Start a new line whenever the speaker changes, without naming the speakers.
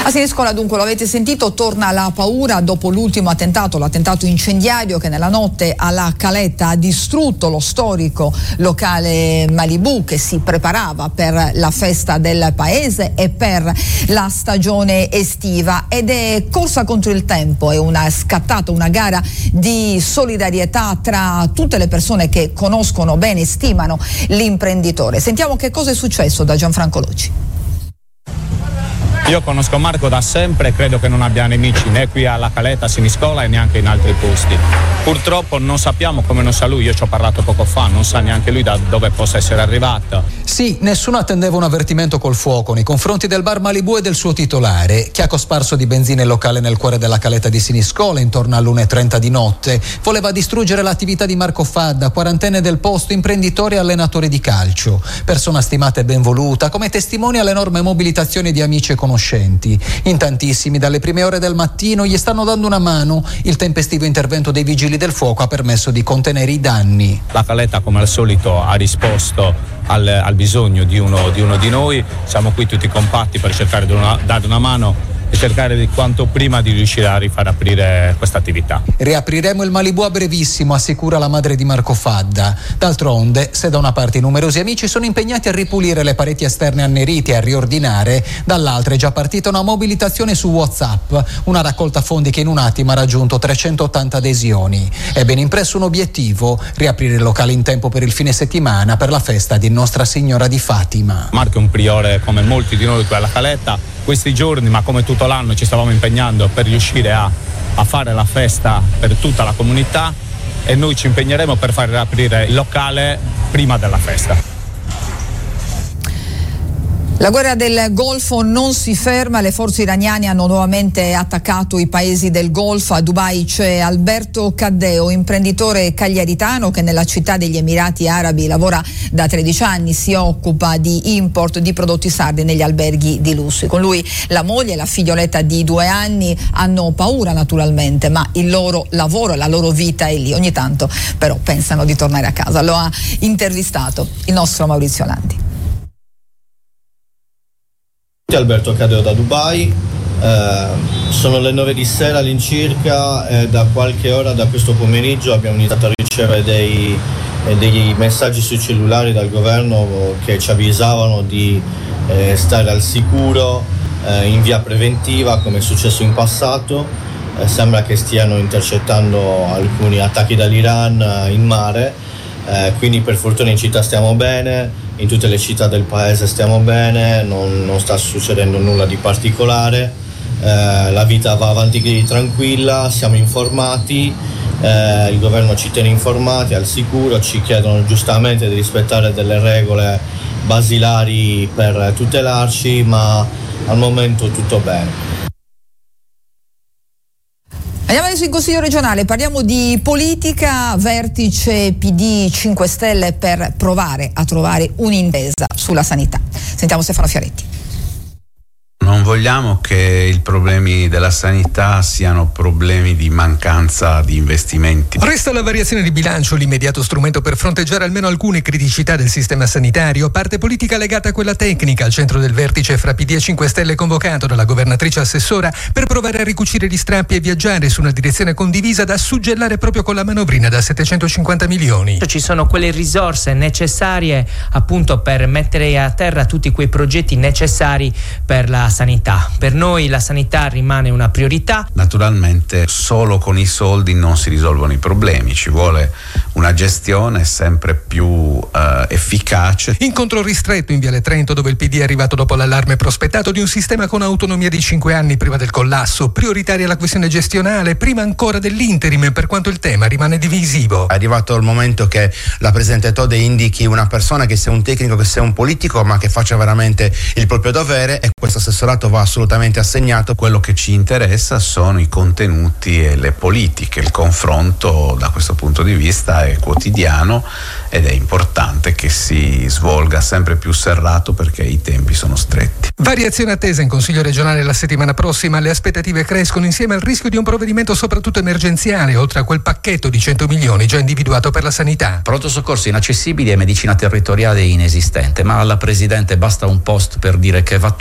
A Siniscola dunque, lo avete sentito, torna la paura dopo l'ultimo attentato, l'attentato incendiario che nella notte alla Caletta ha distrutto lo storico locale Malibu che si preparava per la festa del paese e per la stagione estiva, ed è corsa contro il tempo, è scattata una gara di solidarietà tra tutte le persone che conoscono bene e stimano l'imprenditore. Sentiamo che cosa è successo da Gianfranco Locci.
Io conosco Marco da sempre, credo che non abbia nemici né qui alla Caletta, a Siniscola e neanche in altri posti. Purtroppo non sappiamo come non sa lui, io ci ho parlato poco fa, non sa neanche lui da dove possa essere arrivato.
Sì, nessuno attendeva un avvertimento col fuoco nei confronti del bar Malibu e del suo titolare. Chiacco sparso di benzina in locale nel cuore della Caletta di Siniscola intorno all'1:30 di notte. Voleva distruggere l'attività di Marco Fadda, quarantenne del posto, imprenditore e allenatore di calcio. Persona stimata e ben voluta, come testimonia l'enorme mobilitazione di amici e conoscenti. In tantissimi dalle prime ore del mattino gli stanno dando una mano. Il tempestivo intervento dei vigili del fuoco ha permesso di contenere i danni.
La Caletta come al solito ha risposto al bisogno di uno di noi. Siamo qui tutti compatti per cercare di dare una mano e cercare di quanto prima di riuscire a rifar aprire questa attività.
Riapriremo il Malibu a brevissimo, assicura la madre di Marco Fadda. D'altronde, se da una parte i numerosi amici sono impegnati a ripulire le pareti esterne annerite e a riordinare, dall'altra è già partita una mobilitazione su WhatsApp, una raccolta fondi che in un attimo ha raggiunto 380 adesioni. È ben impresso un obiettivo: riaprire il locale in tempo per il fine settimana per la festa di Nostra Signora di Fatima.
Marco è un priore come molti di noi qui alla Caletta. Questi giorni, ma come tutto l'anno, ci stavamo impegnando per riuscire a fare la festa per tutta la comunità, e noi ci impegneremo per far riaprire il locale prima della festa.
La guerra del Golfo non si ferma, le forze iraniane hanno nuovamente attaccato i paesi del Golfo. A Dubai c'è Alberto Caddeo, imprenditore cagliaritano che nella città degli Emirati Arabi lavora da 13 anni, si occupa di import di prodotti sardi negli alberghi di lusso. Con lui la moglie e la figlioletta di 2 anni hanno paura naturalmente, ma il loro lavoro e la loro vita è lì. Ogni tanto però pensano di tornare a casa. Lo ha intervistato il nostro Maurizio Landi.
Alberto Caddeo da Dubai, sono le 9 di sera all'incirca e da qualche ora da questo pomeriggio abbiamo iniziato a ricevere dei messaggi sui cellulari dal governo che ci avvisavano di stare al sicuro in via preventiva, come è successo in passato. Sembra che stiano intercettando alcuni attacchi dall'Iran in mare, quindi per fortuna in città stiamo bene. In tutte le città del paese stiamo bene, non sta succedendo nulla di particolare, la vita va avanti tranquilla, siamo informati, il governo ci tiene informati, al sicuro, ci chiedono giustamente di rispettare delle regole basilari per tutelarci, ma al momento tutto bene.
Andiamo adesso in Consiglio regionale, parliamo di politica, vertice PD 5 Stelle per provare a trovare un'intesa sulla sanità. Sentiamo Stefano Fioretti.
Non vogliamo che i problemi della sanità siano problemi di mancanza di investimenti.
Resta la variazione di bilancio, l'immediato strumento per fronteggiare almeno alcune criticità del sistema sanitario. Parte politica legata a quella tecnica, al centro del vertice fra PD e 5 Stelle convocato dalla governatrice assessora per provare a ricucire gli strappi e viaggiare su una direzione condivisa da suggellare proprio con la manovrina da 750 milioni.
Ci sono quelle risorse necessarie appunto per mettere a terra tutti quei progetti necessari per la sanità. Per noi la sanità rimane una priorità.
Naturalmente solo con i soldi non si risolvono i problemi, ci vuole una gestione sempre più efficace.
Incontro ristretto in Viale Trento, dove il PD è arrivato dopo l'allarme prospettato di un sistema con autonomia di 5 anni prima del collasso. Prioritaria la questione gestionale, prima ancora dell'interim, per quanto il tema rimane divisivo.
È arrivato il momento che la Presidente Tode indichi una persona, che sia un tecnico, che sia un politico, ma che faccia veramente il proprio dovere, e questo assessorato va assolutamente assegnato.
Quello che ci interessa sono i contenuti e le politiche. Il confronto da questo punto di vista è quotidiano ed è importante che si svolga sempre più serrato perché i tempi sono stretti.
Variazione attesa in Consiglio regionale la settimana prossima. Le aspettative crescono insieme al rischio di un provvedimento soprattutto emergenziale, oltre a quel pacchetto di 100 milioni già individuato per la sanità.
Pronto soccorso inaccessibili e medicina territoriale inesistente, ma alla Presidente basta un post per dire che va